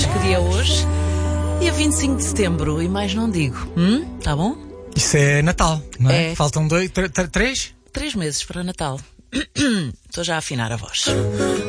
que dia é hoje? Dia 25 de setembro, e mais não digo. Tá bom? Isso é Natal, não é? É. Faltam 3? 3 meses para Natal. Estou já a afinar a voz.